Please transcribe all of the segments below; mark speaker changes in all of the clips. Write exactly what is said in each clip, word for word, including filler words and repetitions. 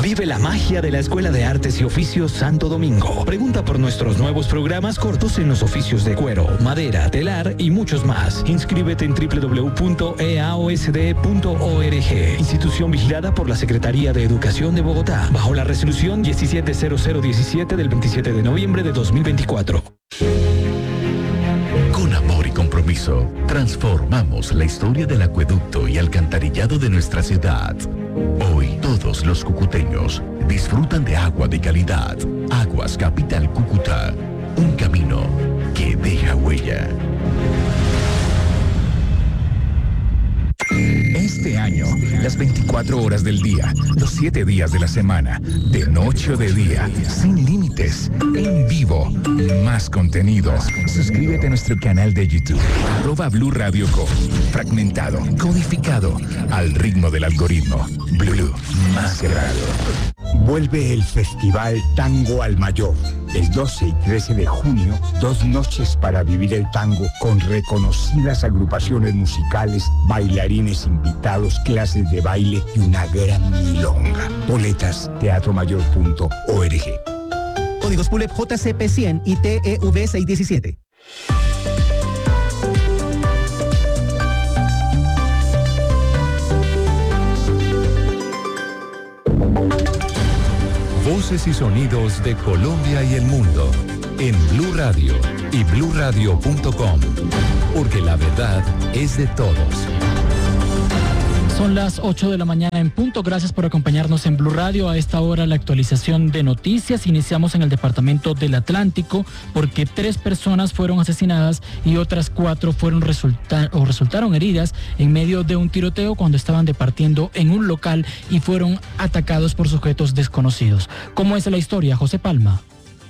Speaker 1: Vive la magia de la Escuela de Artes y Oficios Santo Domingo. Pregunta por nuestros nuevos programas cortos en los oficios de cuero, madera, telar y muchos más. Inscríbete en doble u doble u doble u punto e a o s d punto org. Institución vigilada por la Secretaría de Educación de Bogotá, bajo la resolución diecisiete cero cero diecisiete del veintisiete de noviembre de dos mil veinticuatro.
Speaker 2: Con amor y compromiso, transformamos la historia del acueducto y alcantarillado de nuestra ciudad. Hoy, todos los cucuteños disfrutan de agua de calidad. Aguas Capital Cúcuta, un camino que deja huella.
Speaker 3: Este año, las veinticuatro horas del día, los siete días de la semana, de noche o de día, sin límites, en vivo, más contenidos. Suscríbete a nuestro canal de YouTube, arroba Blue Radio Co. Fragmentado, codificado, al ritmo del algoritmo. Blue, más grado.
Speaker 4: Vuelve el Festival Tango al Mayor. El doce y trece de junio, dos noches para vivir el tango con reconocidas agrupaciones musicales, bailarines invitados, clases de baile y una gran milonga. Boletas, teatro mayor punto org.
Speaker 5: Códigos P U L E P J C P cien y T E V seiscientos diecisiete.
Speaker 6: Voces y sonidos de Colombia y el mundo en Blue Radio y blue radio punto com, porque la verdad es de todos.
Speaker 7: Son las ocho de la mañana en punto. Gracias por acompañarnos en Blue Radio. A esta hora la actualización de noticias. Iniciamos en el departamento del Atlántico porque tres personas fueron asesinadas y otras cuatro fueron resulta- o resultaron heridas en medio de un tiroteo cuando estaban departiendo en un local y fueron atacados por sujetos desconocidos. ¿Cómo es la historia, José Palma?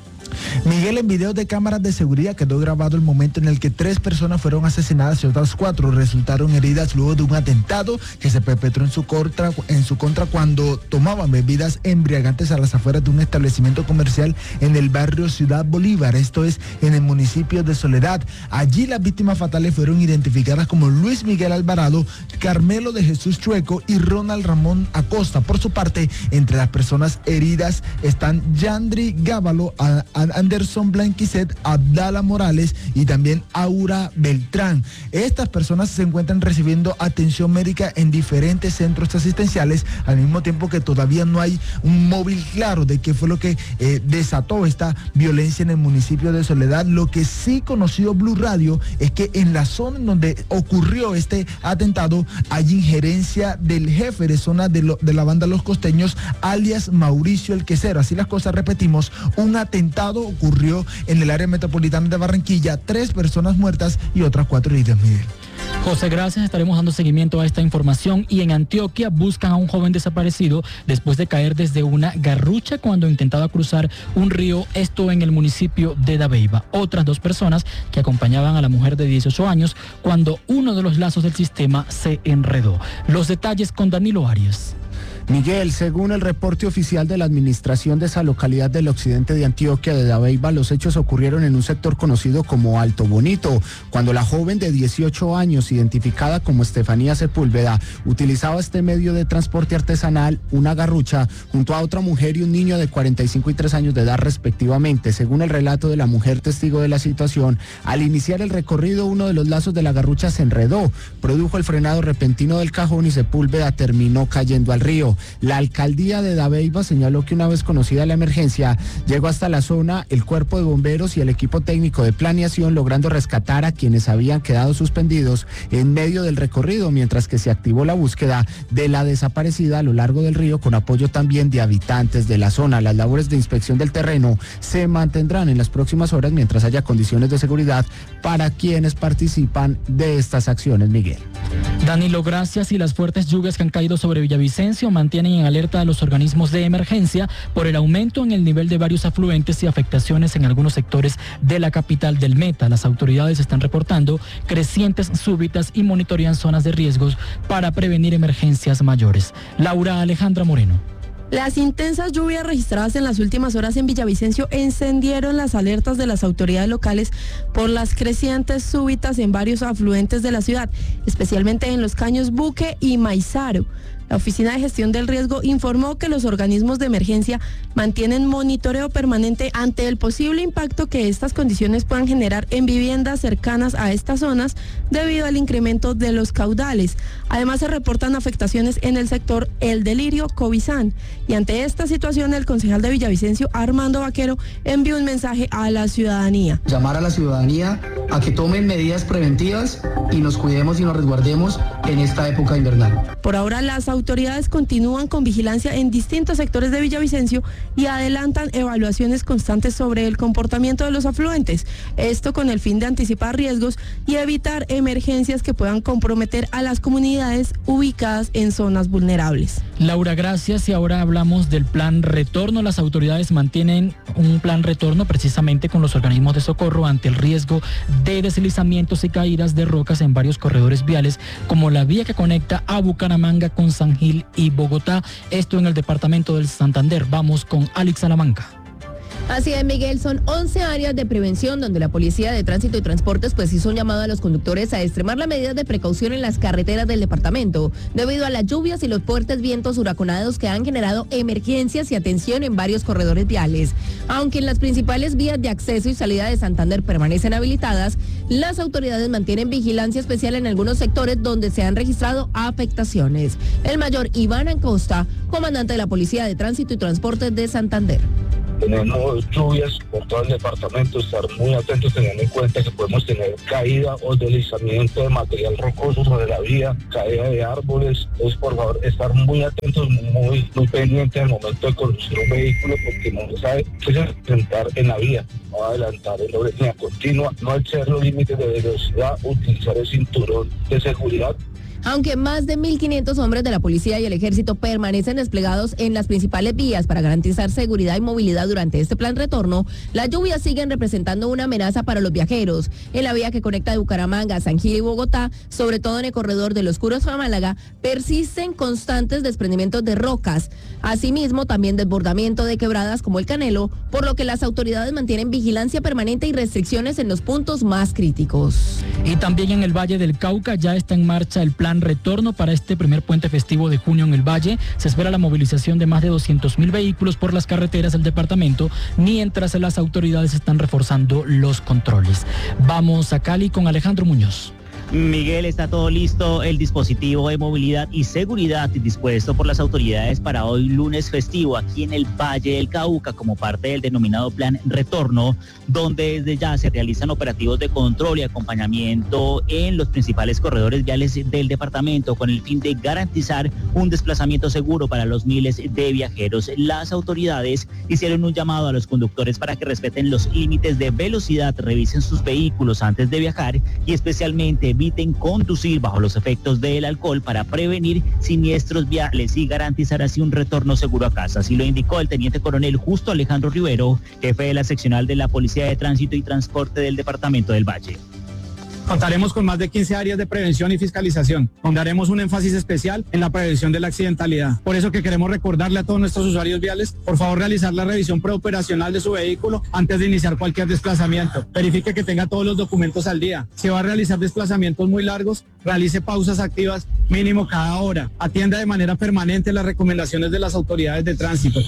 Speaker 8: Miguel, en videos de cámaras de seguridad quedó grabado el momento en el que tres personas fueron asesinadas y otras cuatro resultaron heridas luego de un atentado que se perpetró en su contra, en su contra cuando tomaban bebidas embriagantes a las afueras de un establecimiento comercial en el barrio Ciudad Bolívar, esto es en el municipio de Soledad. Allí las víctimas fatales fueron identificadas como Luis Miguel Alvarado, Carmelo de Jesús Chueco y Ronald Ramón Acosta. Por su parte, entre las personas heridas están Yandri Gábalo, a, a Anderson Blanquicet, Abdala Morales y también Aura Beltrán. Estas personas se encuentran recibiendo atención médica en diferentes centros asistenciales, al mismo tiempo que todavía no hay un móvil claro de qué fue lo que eh, desató esta violencia en el municipio de Soledad. Lo que sí conoció Blue Radio es que en la zona en donde ocurrió este atentado hay injerencia del jefe de zona de, lo, de la banda Los Costeños, alias Mauricio El Quesero. Así las cosas, repetimos, un atentado ocurrió en el área metropolitana de Barranquilla, tres personas muertas y otras cuatro heridas, Miguel.
Speaker 7: José, gracias. Estaremos dando seguimiento a esta información. Y en Antioquia buscan a un joven desaparecido después de caer desde una garrucha cuando intentaba cruzar un río, esto en el municipio de Dabeiba. Otras dos personas que acompañaban a la mujer de dieciocho años cuando uno de los lazos del sistema se enredó. Los detalles con Danilo Arias.
Speaker 9: Miguel, según el reporte oficial de la administración de esa localidad del occidente de Antioquia de Dabeiba, los hechos ocurrieron en un sector conocido como Alto Bonito, cuando la joven de dieciocho años, identificada como Estefanía Sepúlveda, utilizaba este medio de transporte artesanal, una garrucha, junto a otra mujer y un niño de cuarenta y cinco y tres años de edad respectivamente. Según el relato de la mujer testigo de la situación, al iniciar el recorrido, uno de los lazos de la garrucha se enredó, produjo el frenado repentino del cajón y Sepúlveda terminó cayendo al río. La alcaldía de Dabeiba señaló que una vez conocida la emergencia, llegó hasta la zona el cuerpo de bomberos y el equipo técnico de planeación, logrando rescatar a quienes habían quedado suspendidos en medio del recorrido, mientras que se activó la búsqueda de la desaparecida a lo largo del río con apoyo también de habitantes de la zona. Las labores de inspección del terreno se mantendrán en las próximas horas mientras haya condiciones de seguridad para quienes participan de estas acciones, Miguel.
Speaker 7: Danilo, gracias. Y las fuertes lluvias que han caído sobre Villavicencio mantienen en alerta a los organismos de emergencia por el aumento en el nivel de varios afluentes y afectaciones en algunos sectores de la capital del Meta. Las autoridades están reportando crecientes súbitas y monitorean zonas de riesgos para prevenir emergencias mayores. Laura Alejandra Moreno.
Speaker 10: Las intensas lluvias registradas en las últimas horas en Villavicencio encendieron las alertas de las autoridades locales por las crecientes súbitas en varios afluentes de la ciudad, especialmente en Los Caños, Buque y Maizaro. La Oficina de Gestión del Riesgo informó que los organismos de emergencia mantienen monitoreo permanente ante el posible impacto que estas condiciones puedan generar en viviendas cercanas a estas zonas debido al incremento de los caudales. Además, se reportan afectaciones en el sector El Delirio, Covizán. Y ante esta situación, el concejal de Villavicencio, Armando Vaquero, envió un mensaje a la ciudadanía.
Speaker 11: Llamar a la ciudadanía a que tomen medidas preventivas y nos cuidemos y nos resguardemos en esta época invernal.
Speaker 10: Por ahora, las autoridades continúan con vigilancia en distintos sectores de Villavicencio y adelantan evaluaciones constantes sobre el comportamiento de los afluentes. Esto con el fin de anticipar riesgos y evitar emergencias que puedan comprometer a las comunidades ubicadas en zonas vulnerables.
Speaker 7: Laura, gracias. Y ahora hablamos del plan retorno. Las autoridades mantienen un plan retorno precisamente con los organismos de socorro ante el riesgo de deslizamientos y caídas de rocas en varios corredores viales, como la vía que conecta a Bucaramanga con San Gil y Bogotá. Esto en el departamento del Santander. Vamos con Alex Salamanca.
Speaker 12: Así es, Miguel, son once áreas de prevención donde la Policía de Tránsito y Transportes pues hizo un llamado a los conductores a extremar las medidas de precaución en las carreteras del departamento debido a las lluvias y los fuertes vientos huracanados que han generado emergencias y atención en varios corredores viales. Aunque en las principales vías de acceso y salida de Santander permanecen habilitadas, las autoridades mantienen vigilancia especial en algunos sectores donde se han registrado afectaciones. El mayor Iván Acosta, comandante de la Policía de Tránsito y Transportes de Santander.
Speaker 13: Tenemos lluvias por todo el departamento, estar muy atentos teniendo en cuenta que podemos tener caída o deslizamiento de material rocoso sobre la vía, caída de árboles. Entonces, por favor, estar muy atentos, muy, muy pendientes al momento de conducir un vehículo, porque no se sabe qué se va a presentar en la vía. No adelantar en doble línea continua, no exceder los límites de velocidad, utilizar el cinturón de seguridad.
Speaker 12: Aunque más de mil quinientos hombres de la policía y el ejército permanecen desplegados en las principales vías para garantizar seguridad y movilidad durante este plan retorno, las lluvias siguen representando una amenaza para los viajeros. En la vía que conecta de Bucaramanga a San Gil y Bogotá, sobre todo en el corredor de Los Curos a Málaga, persisten constantes desprendimientos de rocas. Asimismo, también desbordamiento de quebradas como el Canelo, por lo que las autoridades mantienen vigilancia permanente y restricciones en los puntos más críticos.
Speaker 7: Y también en el Valle del Cauca ya está en marcha el plan retorno para este primer puente festivo de junio en el Valle. Se espera la movilización de más de doscientos mil vehículos por las carreteras del departamento, mientras las autoridades están reforzando los controles. Vamos a Cali con Alejandro Muñoz.
Speaker 14: Miguel, está todo listo el dispositivo de movilidad y seguridad dispuesto por las autoridades para hoy lunes festivo aquí en el Valle del Cauca como parte del denominado Plan Retorno, donde desde ya se realizan operativos de control y acompañamiento en los principales corredores viales del departamento con el fin de garantizar un desplazamiento seguro para los miles de viajeros. Las autoridades hicieron un llamado a los conductores para que respeten los límites de velocidad, revisen sus vehículos antes de viajar y especialmente eviten conducir bajo los efectos del alcohol para prevenir siniestros viales y garantizar así un retorno seguro a casa. Así lo indicó el teniente coronel Justo Alejandro Rivero, jefe de la seccional de la Policía de Tránsito y Transporte del Departamento del Valle.
Speaker 15: Contaremos con más de quince áreas de prevención y fiscalización, donde haremos un énfasis especial en la prevención de la accidentalidad. Por eso que queremos recordarle a todos nuestros usuarios viales, por favor, realizar la revisión preoperacional de su vehículo antes de iniciar cualquier desplazamiento. Verifique que tenga todos los documentos al día. Si va a realizar desplazamientos muy largos, realice pausas activas mínimo cada hora. Atienda de manera permanente las recomendaciones de las autoridades de tránsito.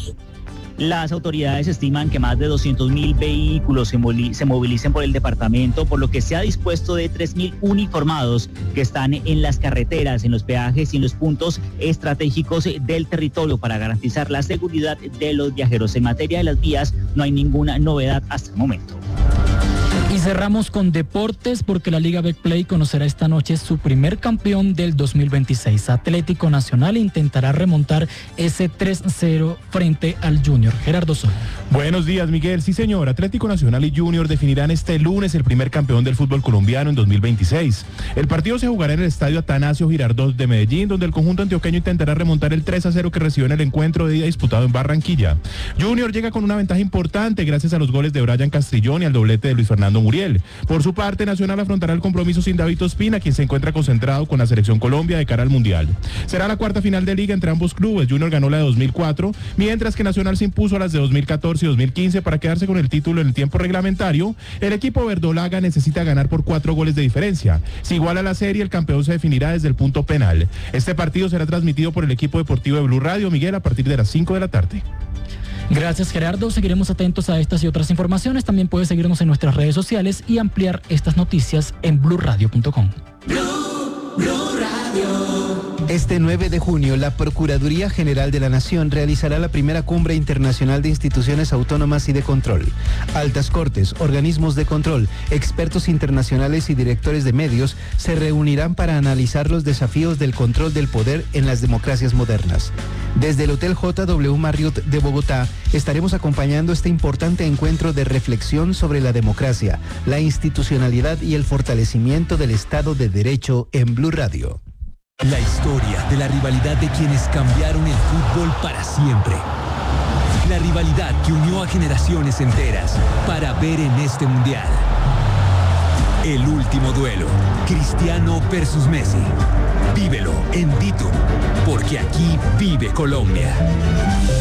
Speaker 14: Las autoridades estiman que más de doscientos mil vehículos se, se movilicen por el departamento, por lo que se ha dispuesto de tres mil uniformados que están en las carreteras, en los peajes y en los puntos estratégicos del territorio para garantizar la seguridad de los viajeros. En materia de las vías no hay ninguna novedad hasta el momento.
Speaker 7: Y cerramos con deportes porque la Liga Betplay conocerá esta noche su primer campeón del dos mil veintiséis. Atlético Nacional intentará remontar ese tres cero frente al Junior. Gerardo Sol.
Speaker 16: Buenos días, Miguel. Sí, señor. Atlético Nacional y Junior definirán este lunes el primer campeón del fútbol colombiano en dos mil veintiséis. El partido se jugará en el estadio Atanasio Girardot de Medellín, donde el conjunto antioqueño intentará remontar el tres a cero que recibió en el encuentro de ida disputado en Barranquilla. Junior llega con una ventaja importante gracias a los goles de Brian Castrillón y al doblete de Luis Fernando Muriel. Por su parte, Nacional afrontará el compromiso sin David Ospina, quien se encuentra concentrado con la Selección Colombia de cara al Mundial. Será la cuarta final de liga entre ambos clubes. Junior ganó la de dos mil cuatro, mientras que Nacional se impuso a las de dos mil catorce y dos mil quince para quedarse con el título en el tiempo reglamentario. El equipo verdolaga necesita ganar por cuatro goles de diferencia. Si iguala la serie, el campeón se definirá desde el punto penal. Este partido será transmitido por el equipo deportivo de Blue Radio, Miguel, a partir de las cinco de la tarde.
Speaker 7: Gracias, Gerardo. Seguiremos atentos a estas y otras informaciones. También puedes seguirnos en nuestras redes sociales y ampliar estas noticias en blue radio punto com.
Speaker 17: Blue, Blue Radio.
Speaker 5: Este nueve de junio, la Procuraduría General de la Nación realizará la primera cumbre internacional de instituciones autónomas y de control. Altas Cortes, organismos de control, expertos internacionales y directores de medios se reunirán para analizar los desafíos del control del poder en las democracias modernas. Desde el Hotel J W Marriott de Bogotá, estaremos acompañando este importante encuentro de reflexión sobre la democracia, la institucionalidad y el fortalecimiento del Estado de Derecho en Blue Radio.
Speaker 1: La historia de la rivalidad de quienes cambiaron el fútbol para siempre. La rivalidad que unió a generaciones enteras para ver en este mundial. El último duelo, Cristiano versus Messi. Vívelo en D I T U, porque aquí vive Colombia.